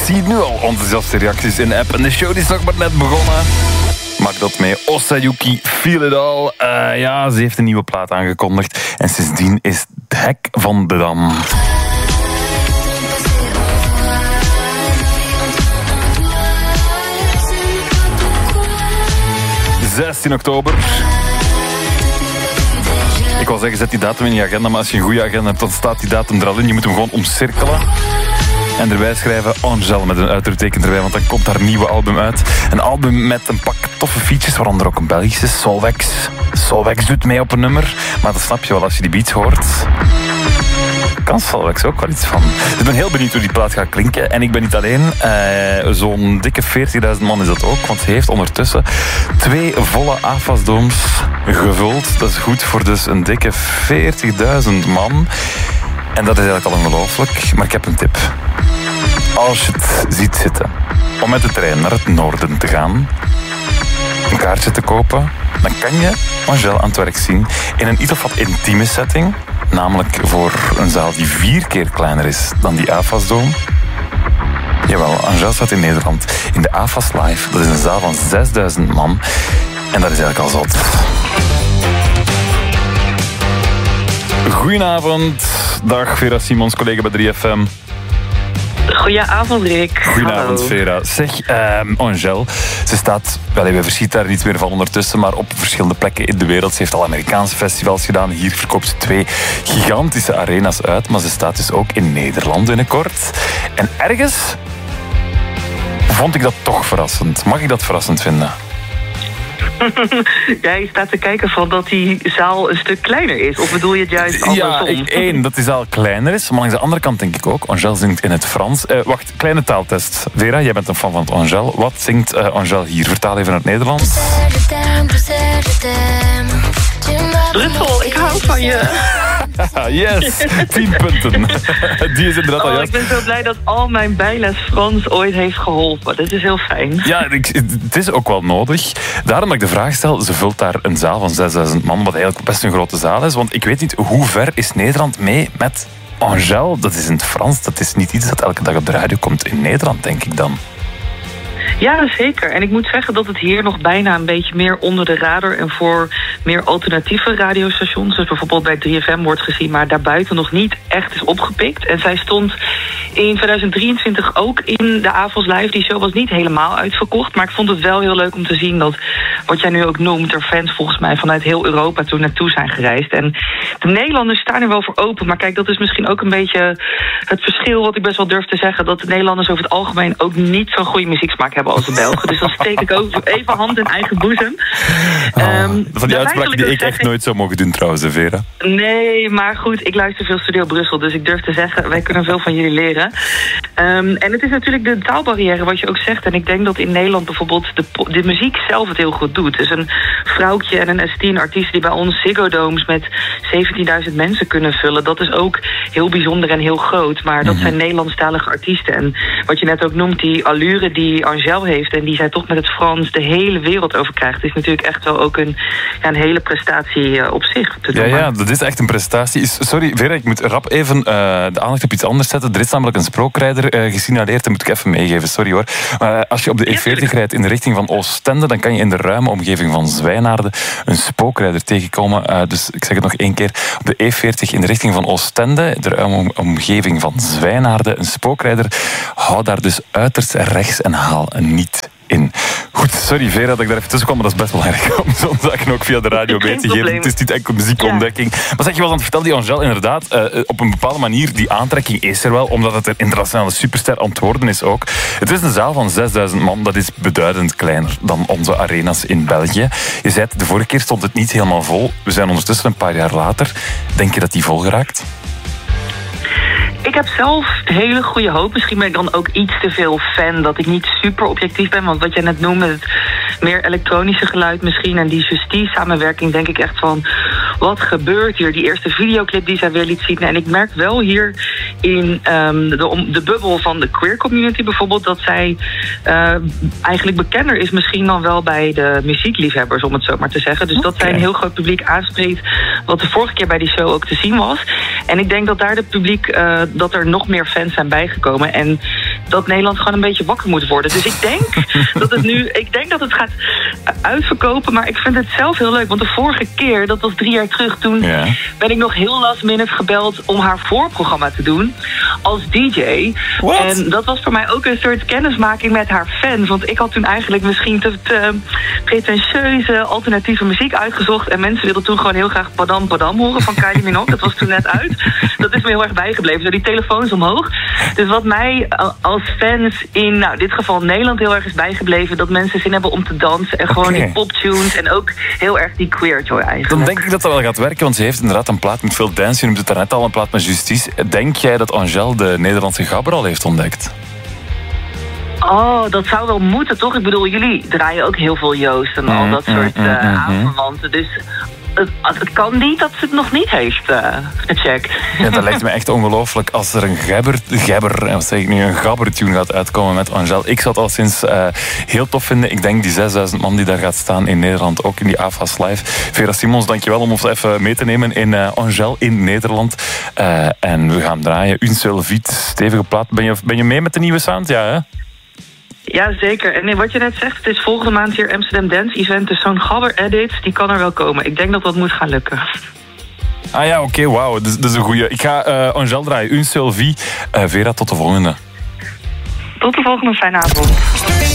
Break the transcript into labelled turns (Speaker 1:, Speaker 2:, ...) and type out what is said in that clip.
Speaker 1: zie nu al enthousiaste reacties in de app. En de show die is nog maar net begonnen. Maak dat mee. Osayuki, Feel It All. Ja, ze heeft een nieuwe plaat aangekondigd. En sindsdien is het hek van de dam. 16 oktober. Ik wil zeggen, zet die datum in je agenda, maar als je een goede agenda hebt, dan staat die datum er al in. Je moet hem gewoon omcirkelen. En erbij schrijven Angèle met een uitroepteken erbij, want dan komt haar nieuwe album uit. Een album met een pak toffe features, waaronder ook een Belgische, Solvex. Solvex doet mee op een nummer, maar dat snap je wel als je die beats hoort. Kan Solvex ook wel iets van. Dus ik ben heel benieuwd hoe die plaat gaat klinken. En ik ben niet alleen. Zo'n dikke 40.000 man is dat ook. Want ze heeft ondertussen 2 volle AFAS-dooms gevuld. Dat is goed voor dus een dikke 40.000 man. En dat is eigenlijk al ongelooflijk. Maar ik heb een tip. Als je het ziet zitten om met de trein naar het noorden te gaan, een kaartje te kopen, dan kan je Angèle aan het werk zien in een iets of wat intieme setting. Namelijk voor een zaal die 4 keer kleiner is dan die AFAS-doom. Jawel, Angèle staat in Nederland in de AFAS Live. Dat is een zaal van 6000 man. En dat is eigenlijk al zot. Goedenavond. Dag, Vera Simons, collega bij 3FM.
Speaker 2: Goedenavond, Rick.
Speaker 1: Goedenavond,
Speaker 2: Hallo.
Speaker 1: Vera. Zeg, Angèle, ze staat, we verschieten daar niet meer van ondertussen, maar op verschillende plekken in de wereld. Ze heeft al Amerikaanse festivals gedaan. Hier verkoopt ze 2 gigantische arena's uit, maar ze staat dus ook in Nederland binnenkort. En ergens vond ik dat toch verrassend. Mag ik dat verrassend vinden?
Speaker 2: Jij staat te kijken van dat die zaal een stuk kleiner is. Of bedoel je het juist andersom?
Speaker 1: Ja, één, dat die zaal kleiner is. Maar langs de andere kant denk ik ook. Angèle zingt in het Frans. Wacht, kleine taaltest. Vera, jij bent een fan van het Angèle. Wat zingt Angèle hier? Vertaal even naar het Nederlands.
Speaker 2: Brussel, ik hou van je.
Speaker 1: Yes, 10 punten. Die is inderdaad al juist.
Speaker 2: Ik ben zo blij dat al mijn bijles Frans ooit heeft geholpen. Dat is heel fijn.
Speaker 1: Ja, het is ook wel nodig. Daarom dat ik de vraag stel, ze vult daar een zaal van 6000 man, wat eigenlijk best een grote zaal is. Want ik weet niet, hoe ver is Nederland mee met Angèle? Dat is in het Frans, dat is niet iets dat elke dag op de radio komt in Nederland, denk ik dan.
Speaker 2: Ja, zeker. En ik moet zeggen dat het hier nog bijna een beetje meer onder de radar en voor meer alternatieve radiostations, dus bijvoorbeeld bij 3FM wordt gezien, maar daarbuiten nog niet echt is opgepikt. En zij stond in 2023 ook in de AFAS Live. Die show was niet helemaal uitverkocht, maar ik vond het wel heel leuk om te zien dat, wat jij nu ook noemt, er fans volgens mij vanuit heel Europa toen naartoe zijn gereisd. En de Nederlanders staan er wel voor open, maar kijk, dat is misschien ook een beetje het verschil wat ik best wel durf te zeggen, dat de Nederlanders over het algemeen ook niet zo'n goede muzieksmaak hebben als de Belgen. Dus dan steek ik ook even hand in eigen boezem.
Speaker 1: Van die uitspraken die ik echt nooit zou mogen doen trouwens, Vera.
Speaker 2: Nee, maar goed, ik luister veel Studio Brussel, dus ik durf te zeggen, wij kunnen veel van jullie leren. En het is natuurlijk de taalbarrière wat je ook zegt. En ik denk dat in Nederland bijvoorbeeld de muziek zelf het heel goed doet. Dus een vrouwtje en een S10-artiest die bij ons Ziggo Domes met 17.000 mensen kunnen vullen, dat is ook heel bijzonder en heel groot. Maar dat zijn Nederlandstalige artiesten. En wat je net ook noemt, die allure die Angèle heeft en die zij toch met het Frans de hele wereld over krijgt, is natuurlijk echt wel ook een hele prestatie op zich.
Speaker 1: Ja, dat is echt een prestatie. Sorry, Vera, ik moet rap even de aandacht op iets anders zetten. Er is namelijk een spookrijder gesignaleerd, dat moet ik even meegeven, sorry hoor. Als je op de E40 rijdt in de richting van Oostende, dan kan je in de ruime omgeving van Zwijnaarden een spookrijder tegenkomen. Dus ik zeg het nog 1 keer. Op de E40 in de richting van Oostende, de ruime omgeving van Zwijnaarden, een spookrijder. Hou daar dus uiterst rechts en haal niet in. Goed, sorry Vera dat ik daar even tussen kwam, maar dat is best wel erg om zo'n zaken ook via de radio mee te geven. Het is niet enkel muziekontdekking. Ja. Maar zeg, je was aan het vertellen, die Angèle inderdaad, op een bepaalde manier, die aantrekking is er wel, omdat het een internationale superster aan het worden is ook. Het is een zaal van 6000 man, dat is beduidend kleiner dan onze arena's in België. Je zei het, de vorige keer stond het niet helemaal vol. We zijn ondertussen een paar jaar later. Denk je dat die vol geraakt?
Speaker 2: Ik heb zelf hele goede hoop. Misschien ben ik dan ook iets te veel fan dat ik niet super objectief ben. Want wat jij net noemde, het meer elektronische geluid misschien en die Justice-samenwerking, denk ik echt van, wat gebeurt hier? Die eerste videoclip die zij weer liet zien. En ik merk wel hier in de bubbel van de queer community bijvoorbeeld, dat zij eigenlijk bekender is misschien dan wel bij de muziekliefhebbers, om het zo maar te zeggen. Dus dat zij een heel groot publiek aanspreekt, wat de vorige keer bij die show ook te zien was. En ik denk dat daar dat er nog meer fans zijn bijgekomen. En dat Nederland gewoon een beetje wakker moet worden. Dus ik denk dat het gaat uitverkopen, maar ik vind het zelf heel leuk. Want de vorige keer, dat was 3 jaar terug, toen ben ik nog heel last minute gebeld om haar voorprogramma te doen als DJ.
Speaker 1: What?
Speaker 2: En dat was voor mij ook een soort kennismaking met haar fans. Want ik had toen eigenlijk misschien te pretentieuze alternatieve muziek uitgezocht. En mensen wilden toen gewoon heel graag Padam Padam horen van Kylie Minogue. Dat was toen net uit. Dat is me heel erg bijgebleven. Zo die telefoons omhoog. Dus wat mij als fans in dit geval Nederland heel erg is bijgebleven, dat mensen zin hebben om te dansen. En gewoon die poptunes en ook heel erg die queer joy eigenlijk.
Speaker 1: Dan denk ik dat dat wel gaat werken, want ze heeft inderdaad een plaat met veel dance. Je noemde het daarnet al, een plaat met Justice. Denk jij dat Angèle de Nederlandse gabber al heeft ontdekt?
Speaker 2: Oh, dat zou wel moeten, toch? Ik bedoel, jullie draaien ook heel veel Joost en al dat soort aanverwanten. Dus het kan niet dat ze het nog niet heeft gecheckt.
Speaker 1: Ja, dat lijkt me echt ongelooflijk als er een gabber-tune gaat uitkomen met Angèle. Ik zou het al sinds heel tof vinden. Ik denk die 6000 man die daar gaat staan in Nederland, ook in die AFAS Live. Vera Simons, dankjewel om ons even mee te nemen in Angèle in Nederland. En we gaan draaien. Une seule vie, stevige plaat. Ben je mee met de nieuwe sound? Ja, hè?
Speaker 2: Ja, zeker. En wat je net zegt, het is volgende maand hier Amsterdam Dance Event. Dus zo'n gabber-edit, die kan er wel komen. Ik denk dat dat moet gaan lukken.
Speaker 1: Ah ja, oké, wauw. Dat is een goeie. Ik ga Angèle draaien. Une seule vie. Vera, tot de volgende.
Speaker 2: Tot de volgende, fijne avond.